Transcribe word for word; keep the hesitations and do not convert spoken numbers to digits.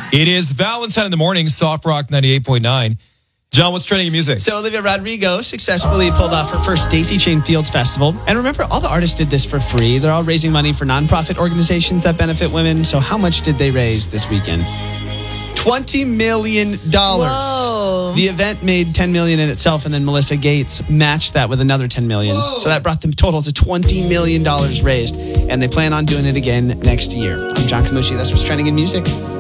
It is Valentine in the morning, Soft Rock ninety-eight point nine. John, what's trending in music? So Olivia Rodrigo successfully pulled off her first Daisy Chain Fields Festival. And remember, all the artists did this for free. They're all raising money for nonprofit organizations that benefit women. So how much did they raise this weekend? twenty million dollars. Whoa. The event made ten million dollars in itself, and then Melissa Gates matched that with another ten million dollars. So that brought the total to twenty million dollars raised. And they plan on doing it again next year. I'm John Camucci. That's what's trending in music.